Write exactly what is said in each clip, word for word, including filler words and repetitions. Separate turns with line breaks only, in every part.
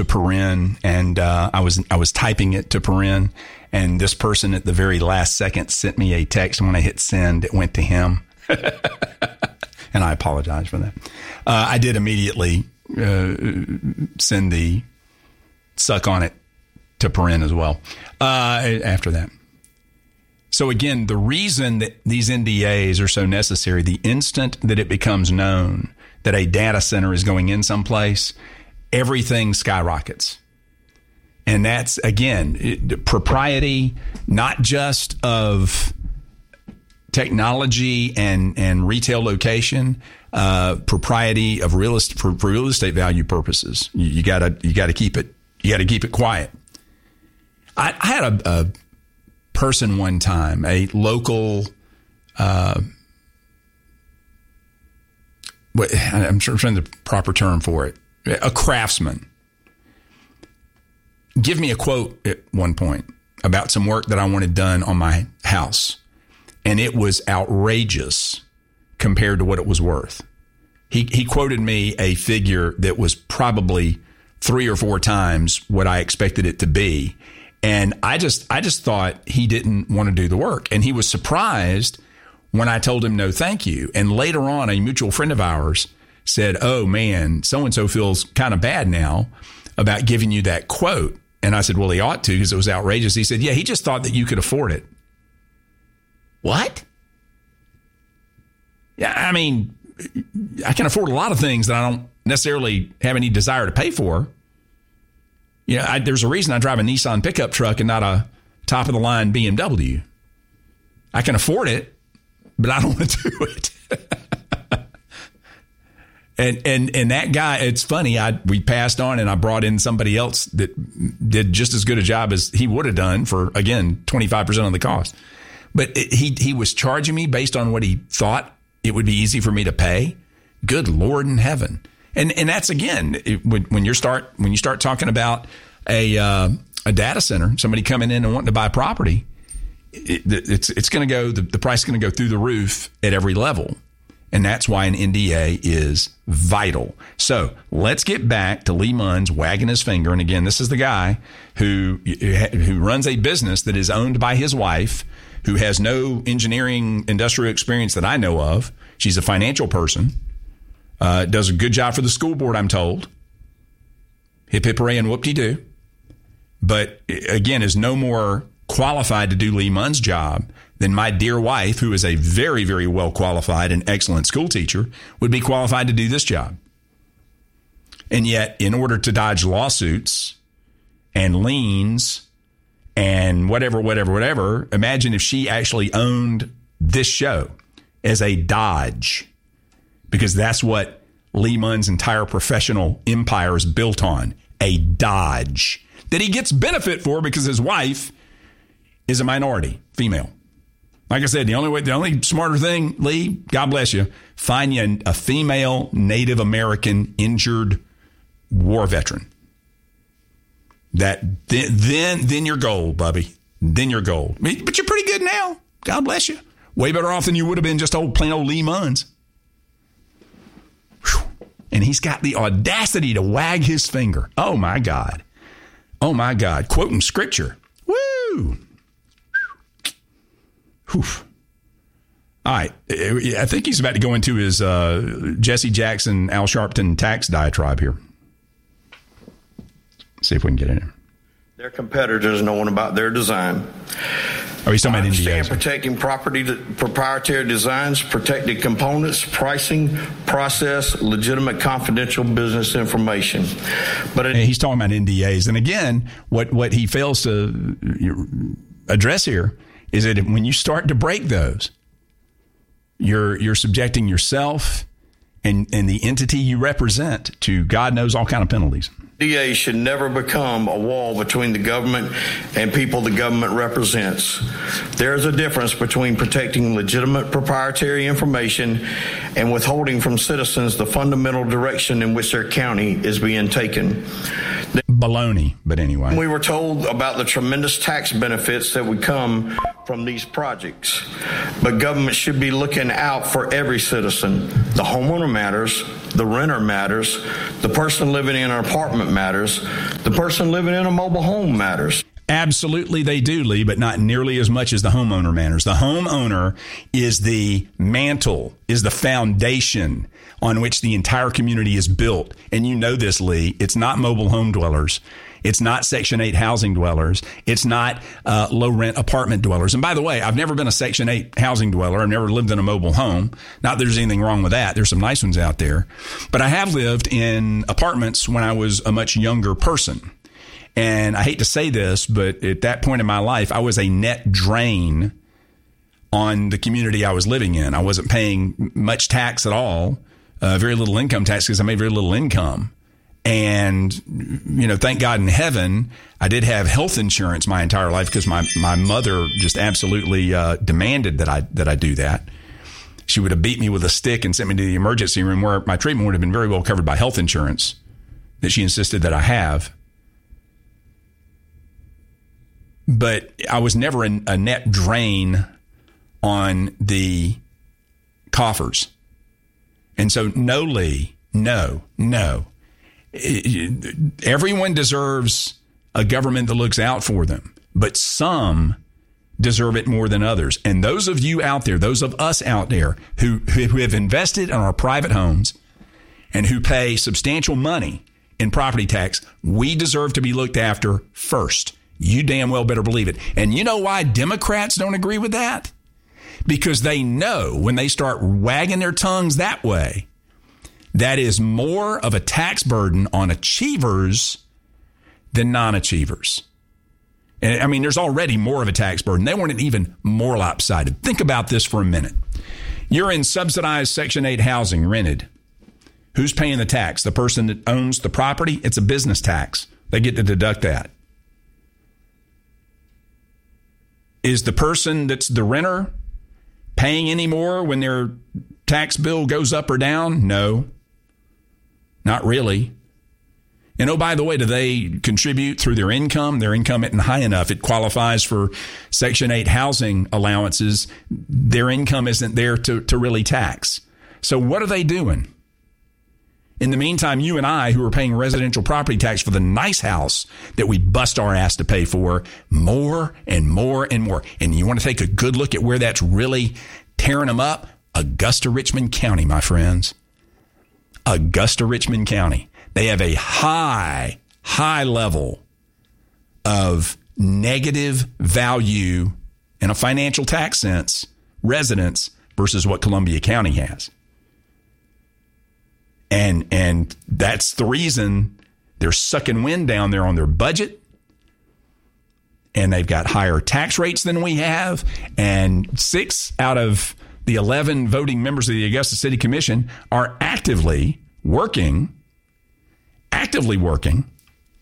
Perrin, and uh, I was I was typing it to Perrin, and this person at the very last second sent me a text, and when I hit send, it went to him. And I apologize for that. Uh, I did immediately uh, send the suck on it to Perrin as well uh, after that. So again, the reason that these N D As are so necessary, the instant that it becomes known that a data center is going in someplace, everything skyrockets. And that's, again, it, propriety, not just of technology and, and retail location, uh, propriety of real estate for, for real estate value purposes. You, you gotta, you gotta keep it, you gotta keep it quiet. I, I had a, a person one time, a local, uh, what, I'm trying to the proper term for it, a craftsman, give me a quote at one point about some work that I wanted done on my house. And it was outrageous compared to what it was worth. He he quoted me a figure that was probably three or four times what I expected it to be. And I just I just thought he didn't want to do the work. And he was surprised when I told him no thank you. And later on, a mutual friend of ours said, oh, man, so-and-so feels kind of bad now about giving you that quote. And I said, well, he ought to because it was outrageous. He said, yeah, he just thought that you could afford it. What? Yeah, I mean, I can afford a lot of things that I don't necessarily have any desire to pay for. You know, I, there's a reason I drive a Nissan pickup truck and not a top-of-the-line B M W. I can afford it, but I don't want to do it. and and and that guy, it's funny. I we passed on, and I brought in somebody else that did just as good a job as he would have done for, again, twenty-five percent of the cost. But it, he he was charging me based on what he thought it would be easy for me to pay. Good Lord in heaven. And and that's, again, it, when, when you start when you start talking about a uh, a data center, somebody coming in and wanting to buy property, it, it's it's going to go the, the price is going to go through the roof at every level, and that's why an N D A is vital. So let's get back to Lee Munns wagging his finger, and again, this is the guy who who runs a business that is owned by his wife, who has no engineering industrial experience that I know of. She's a financial person. Uh, does a good job for the school board, I'm told. Hip, hip, hooray, and whoop-de-doo. But, again, is no more qualified to do Lee Munn's job than my dear wife, who is a very, very well-qualified and excellent school teacher, would be qualified to do this job. And yet, in order to dodge lawsuits and liens and whatever, whatever, whatever, imagine if she actually owned this show as a dodge. Because that's what Lee Munn's entire professional empire is built on, a dodge that he gets benefit for because his wife is a minority, female. Like I said, the only way, the only smarter thing, Lee, God bless you, find you a female Native American injured war veteran. That then, then, then you're gold, Bubby. Then you're gold. I mean, but you're pretty good now. God bless you. Way better off than you would have been just old plain old Lee Munn's. And he's got the audacity to wag his finger. Oh, my God. Oh, my God. Quoting scripture. Woo! Whew. All right. I think he's about to go into his uh, Jesse Jackson, Al Sharpton tax diatribe here. See if we can get in there.
Their competitors knowing about their design.
Oh, he's talking about N D As.
Protecting property, proprietary designs, protected components, pricing, process, legitimate confidential business information. But it,
he's talking about N D As. And again, what, what he fails to address here is that when you start to break those, you're you're subjecting yourself and, and the entity you represent to God knows all kind of penalties.
D A should never become a wall between the government and people the government represents. There is a difference between protecting legitimate proprietary information and withholding from citizens the fundamental direction in which their county is being taken.
Baloney, but anyway.
We were told about the tremendous tax benefits that would come from these projects. But government should be looking out for every citizen. The homeowner matters. the renter matters. The person living in an apartment matters. The person living in a mobile home matters.
Absolutely they do, Lee, but not nearly as much as the homeowner matters. The homeowner is the mantle, is the foundation on which the entire community is built. And you know this, Lee. It's not mobile home dwellers. It's not Section eight housing dwellers. It's not uh, low-rent apartment dwellers. And by the way, I've never been a Section eight housing dweller. I've never lived in a mobile home. Not that there's anything wrong with that. There's some nice ones out there. But I have lived in apartments when I was a much younger person. And I hate to say this, but at that point in my life, I was a net drain on the community I was living in. I wasn't paying much tax at all, uh, very little income tax because I made very little income. And, you know, thank God in heaven, I did have health insurance my entire life because my, my mother just absolutely uh, demanded that I that I do that. She would have beat me with a stick and sent me to the emergency room where my treatment would have been very well covered by health insurance that she insisted that I have. But I was never a, a net drain on the coffers. And so, no, Lee, no, no. Everyone deserves a government that looks out for them, but some deserve it more than others. And those of you out there, those of us out there who, who have invested in our private homes and who pay substantial money in property tax, we deserve to be looked after first. You damn well better believe it. And you know why Democrats don't agree with that? Because they know when they start wagging their tongues that way, that is more of a tax burden on achievers than non-achievers. And I mean, there's already more of a tax burden. They want it even more lopsided. Think about this for a minute. You're in subsidized Section eight housing, rented. Who's paying the tax? The person that owns the property? It's a business tax. They get to deduct that. Is the person that's the renter paying any more when their tax bill goes up or down? No, not really. And oh, by the way, do they contribute through their income? Their income isn't high enough. It qualifies for Section eight housing allowances. Their income isn't there to, to really tax. So what are they doing? In the meantime, you and I, who are paying residential property tax for the nice house that we bust our ass to pay for, more and more and more. And you want to take a good look at where that's really tearing them up? Augusta, Richmond County, my friends. Augusta, Richmond County. They have a high, high level of negative value in a financial tax sense, residents versus what Columbia County has. And and that's the reason they're sucking wind down there on their budget. And they've got higher tax rates than we have. And six out of the eleven voting members of the Augusta City Commission are actively working, actively working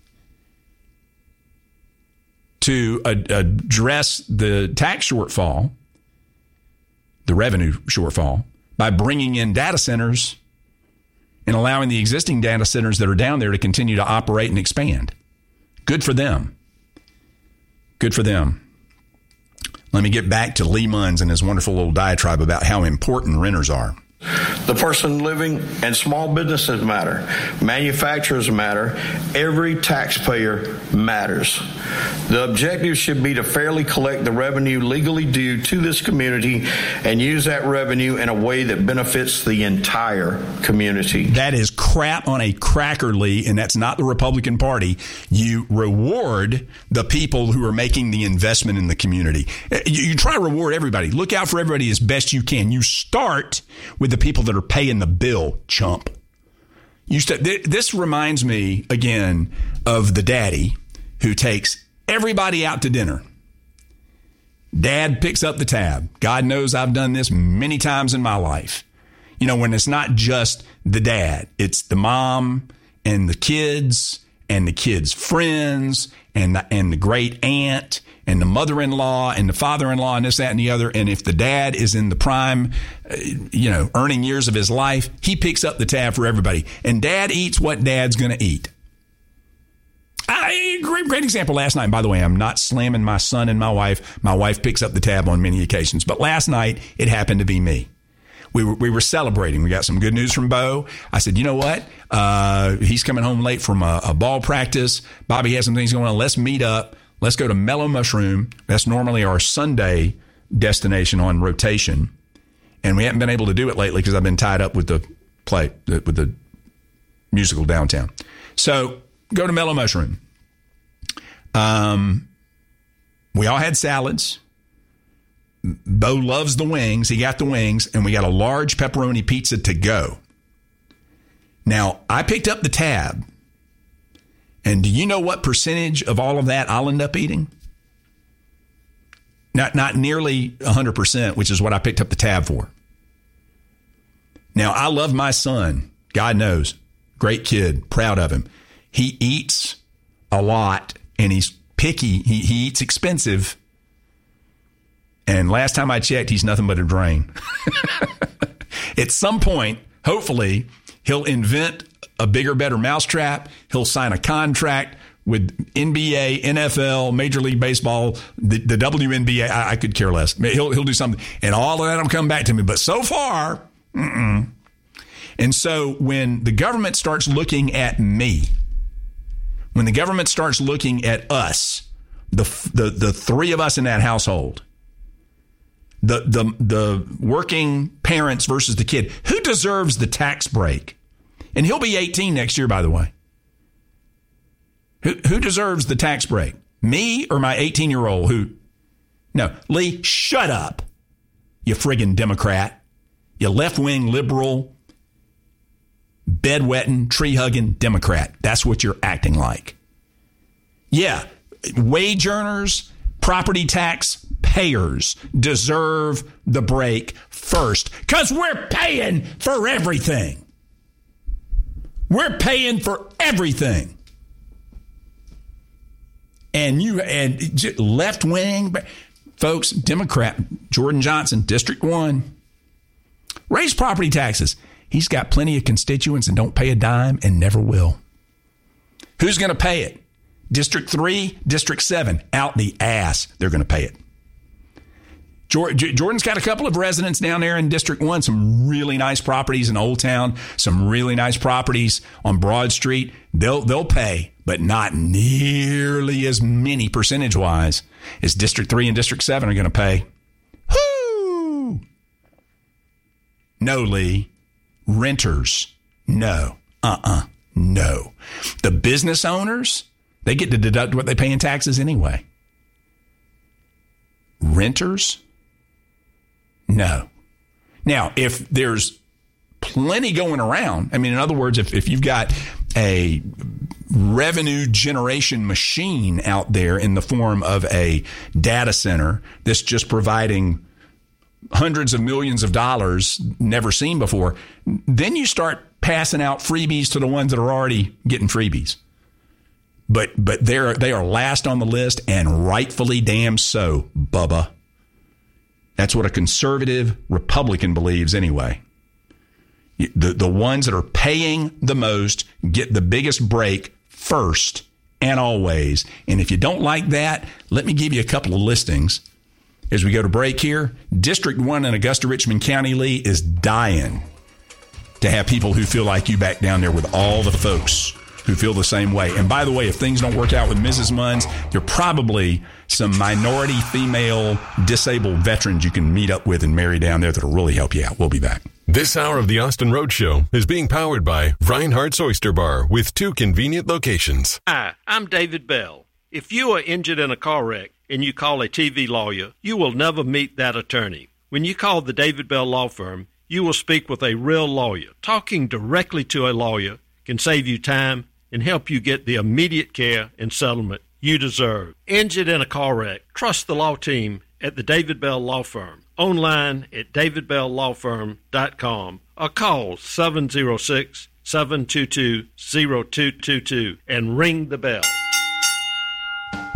to ad- address the tax shortfall, the revenue shortfall, by bringing in data centers and allowing the existing data centers that are down there to continue to operate and expand. Good for them. Good for them. Let me get back to Lee Munns and his wonderful little diatribe about how important renters are.
The person living and small businesses matter. Manufacturers matter. Every taxpayer matters. The objective should be to fairly collect the revenue legally due to this community and use that revenue in a way that benefits the entire community.
That is crap on a cracker, Lee, and that's not the Republican Party. You reward the people who are making the investment in the community. You, you try to reward everybody. Look out for everybody as best you can. You start with the people that are paying the bill, chump. You st- th- this reminds me, again, of the daddy who takes everybody out to dinner. Dad picks up the tab. God knows I've done this many times in my life. You know, when it's not just the dad, it's the mom and the kids and the kids' friends and the, and the great aunt and the mother-in-law and the father-in-law and this, that, and the other. And if the dad is in the prime, uh, you know, earning years of his life, he picks up the tab for everybody. And dad eats what dad's going to eat. I, great, great example last night. By the way, I'm not slamming my son and my wife. My wife picks up the tab on many occasions. But last night, it happened to be me. we were, we were celebrating. We got some good news from Bo. I said, you know what? Uh, he's coming home late from a, a ball practice. Bobby has some things going on. Let's meet up. Let's go to Mellow Mushroom. That's normally our Sunday destination on rotation. And we haven't been able to do it lately because I've been tied up with the play, with the musical downtown. So go to Mellow Mushroom. Um, we all had salads. Bo loves the wings. He got the wings, and we got a large pepperoni pizza to go. Now, I picked up the tab, and do you know what percentage of all of that I'll end up eating? Not, not nearly one hundred percent, which is what I picked up the tab for. Now, I love my son. God knows. Great kid. Proud of him. He eats a lot, and he's picky. He, he eats expensive. And last time I checked, he's nothing but a drain. At some point, hopefully, he'll invent a bigger, better mousetrap. He'll sign a contract with N B A, N F L, Major League Baseball, the, the W N B A. I, I could care less. He'll, he'll do something. And all of that will come back to me. But so far, mm-mm. And so when the government starts looking at me, when the government starts looking at us, the the the three of us in that household, the the the working parents versus the kid, who deserves the tax break? And he'll be eighteen next year, by the way. Who who deserves the tax break? Me or my eighteen-year-old who? No, Lee, shut up, you friggin' Democrat. You left-wing liberal, bedwetting, tree-hugging Democrat. That's what you're acting like. Yeah, wage earners, property tax payers deserve the break first because we're paying for everything. We're paying for everything. And you and left wing folks, Democrat Jordan Johnson, District one, raise property taxes. He's got plenty of constituents and don't pay a dime and never will. Who's going to pay it? District three, District seven, out the ass. They're going to pay it. Jordan's got a couple of residents down there in District one, some really nice properties in Old Town, some really nice properties on Broad Street. They'll they'll pay, but not nearly as many percentage-wise as District three and District seven are going to pay. Whoo! No, Lee. Renters, no. Uh-uh, no. The business owners, they get to deduct what they pay in taxes anyway. Renters, no. Now, if there's plenty going around, I mean, in other words, if, if you've got a revenue generation machine out there in the form of a data center that's just providing hundreds of millions of dollars never seen before, then you start passing out freebies to the ones that are already getting freebies. But but they're they are last on the list, and rightfully damn so, Bubba. That's what a conservative Republican believes anyway. The the ones that are paying the most get the biggest break first and always. And if you don't like that, let me give you a couple of listings. As we go to break here, District one in Augusta-Richmond County, Lee, is dying to have people who feel like you back down there with all the folks who feel the same way. And by the way, if things don't work out with Missus Munns, there are probably some minority female disabled veterans you can meet up with and marry down there that'll really help you out. We'll be back.
This hour of the Austin Road Show is being powered by Reinhardt's Oyster Bar with two convenient locations.
Hi, I'm David Bell. If you are injured in a car wreck and you call a T V lawyer, you will never meet that attorney. When you call the David Bell Law Firm, you will speak with a real lawyer. Talking directly to a lawyer can save you time and help you get the immediate care and settlement you deserve. Injured in a car wreck, trust the law team at the David Bell Law Firm. Online at david bell law firm dot com or call seven oh six, seven two two, oh two two two and ring the bell.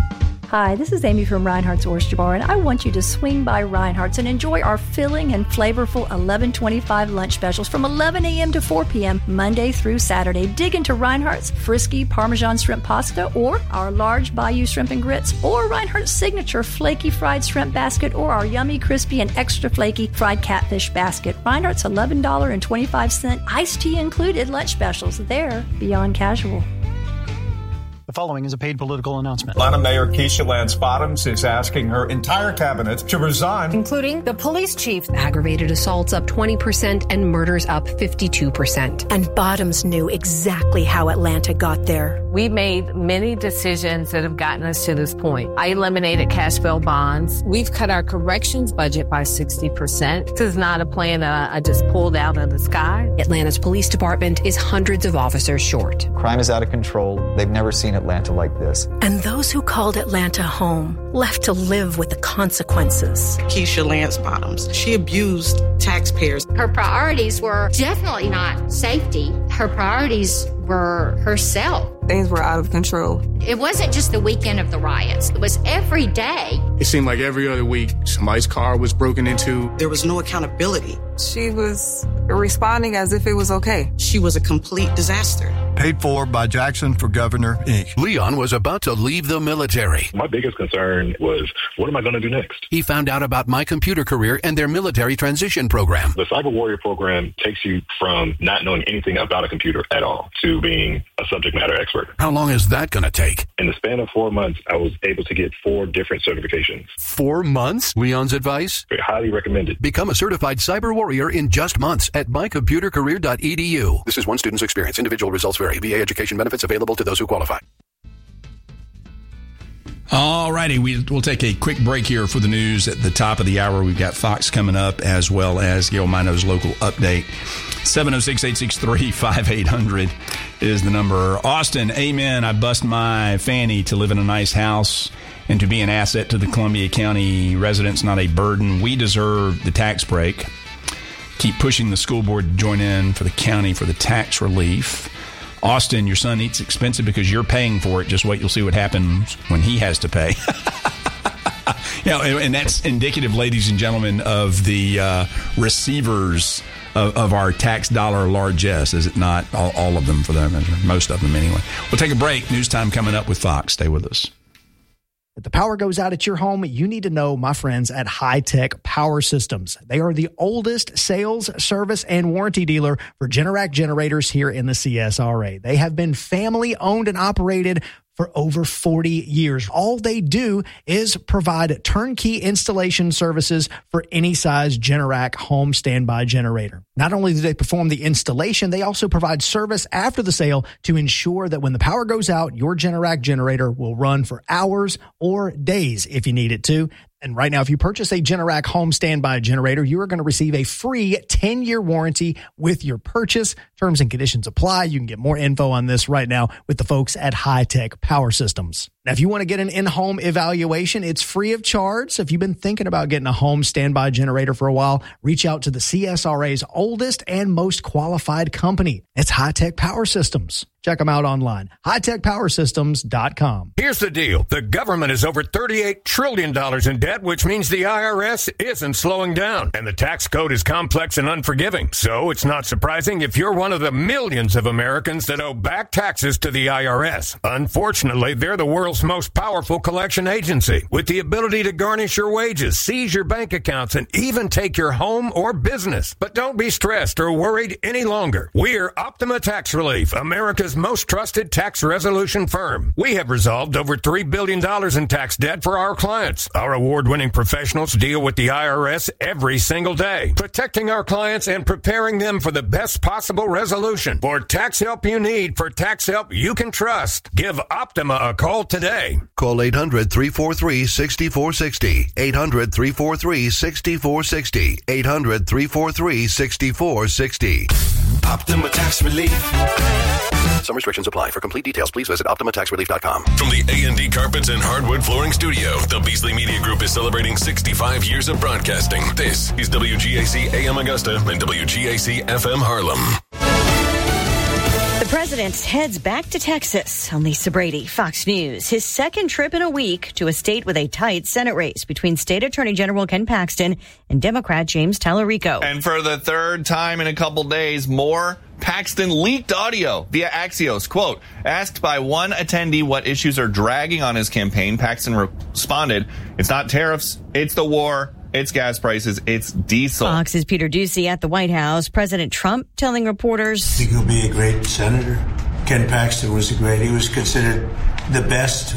Hi, this is Amy from Reinhardt's Oyster Bar, and I want you to swing by Reinhardt's and enjoy our filling and flavorful eleven twenty-five lunch specials from eleven a.m. to four p.m. Monday through Saturday. Dig into Reinhardt's Frisky Parmesan Shrimp Pasta, or our large Bayou Shrimp and Grits, or Reinhardt's Signature Flaky Fried Shrimp Basket, or our yummy, crispy, and extra flaky fried catfish basket. Reinhardt's eleven dollars and twenty-five cents iced tea included lunch specials. They're beyond casual.
The following is a paid political announcement.
Atlanta Mayor Keisha Lance Bottoms is asking her entire cabinet to resign,
including the police chief. Aggravated assaults up twenty percent and murders up fifty-two percent.
And Bottoms knew exactly how Atlanta got there.
We made many decisions that have gotten us to this point. I eliminated cash bail bonds. We've cut our corrections budget by sixty percent. This is not a plan that I just pulled out of the sky.
Atlanta's police department is hundreds of officers short.
Crime is out of control. They've never seen Atlanta like this.
And those who called Atlanta home left to live with the consequences.
Keisha Lance Bottoms, she abused taxpayers.
Her priorities were definitely not safety. Her priorities were herself.
Things were out of control.
It wasn't just the weekend of the riots. It was every day.
It seemed like every other week, somebody's car was broken into.
There was no accountability.
She was responding as if it was okay.
She was a complete disaster.
Paid for by Jackson for Governor, Incorporated.
Leon was about to leave the military.
My biggest concern was, what am I going to do next?
He found out about My Computer Career and their military transition program.
The Cyber Warrior program takes you from not knowing anything about a computer at all to being a subject matter expert.
How long is that going to take?
In the span of four months, I was able to get four different certifications.
Four months? Leon's advice?
I highly recommend it.
Become a certified cyber warrior in just months at my computer career dot e d u. This is one student's experience. Individual results vary. V A education benefits available to those who qualify.
All righty, we, we'll take a quick break here for the news at the top of the hour. We've got Fox coming up, as well as Gail Mino's local update. seven oh six, eight six three, five eight hundred is the number. Austin, amen. I bust my fanny to live in a nice house and to be an asset to the Columbia County residents, not a burden. We deserve the tax break. Keep pushing the school board to join in for the county for the tax relief. Austin, your son eats expensive because you're paying for it. Just wait, you'll see what happens when he has to pay. You know, and that's indicative, ladies and gentlemen, of the uh, receivers of, of our tax dollar largesse, is it not? All, all of them, for that matter. Most of them, anyway. We'll take a break. News time coming up with Fox. Stay with us.
If the power goes out at your home, you need to know my friends at High Tech Power Systems. They are the oldest sales, service, and warranty dealer for Generac generators here in the C S R A. They have been family owned and operated for over forty years. All they do is provide turnkey installation services for any size Generac home standby generator. Not only do they perform the installation, they also provide service after the sale to ensure that when the power goes out, your Generac generator will run for hours or days if you need it to. And right now, if you purchase a Generac home standby generator, you are going to receive a free ten-year warranty with your purchase. Terms and conditions apply. You can get more info on this right now with the folks at High Tech Power Systems. Now, if you want to get an in-home evaluation, it's free of charge. So if you've been thinking about getting a home standby generator for a while, reach out to the C S R A's oldest and most qualified company. It's High Tech Power Systems. Check them out online, high tech power systems dot com.
Here's the deal. The government is over thirty-eight trillion dollars in debt, which means the I R S isn't slowing down. And the tax code is complex and unforgiving. So it's not surprising if you're one of the millions of Americans that owe back taxes to the I R S. Unfortunately, they're the world's most powerful collection agency, with the ability to garnish your wages, seize your bank accounts, and even take your home or business. But don't be stressed or worried any longer. We're Optima Tax Relief, America's most trusted tax resolution firm. We have resolved over three billion dollars in tax debt for our clients. Our award-winning professionals deal with the I R S every single day, protecting our clients and preparing them for the best possible resolution. For tax help you need, for tax help you can trust, give Optima a call today.
Call eight hundred, three four three, six four six zero. eight hundred, three four three, six four six zero. eight hundred, three four three, six four six zero.
Optima Tax Relief.
Some restrictions apply. For complete details, please visit optima tax relief dot com.
From the A and D Carpets and Hardwood Flooring Studio, the Beasley Media Group is celebrating sixty-five years of broadcasting. This is W G A C A M Augusta and W G A C F M Harlem.
The
president heads back to Texas. I'm Lisa Brady, Fox News. His second trip in a week to a state with a tight Senate race between State Attorney General Ken Paxton and Democrat James Tallarico.
And for the third time in a couple days, more Paxton leaked audio via Axios. Quote, asked by one attendee what issues are dragging on his campaign, Paxton responded, it's not tariffs, it's the war. It's gas prices. It's diesel.
Fox's Peter Doocy at the White House. President Trump telling reporters,
I think he'll be a great senator. Ken Paxton was a great, he was considered the best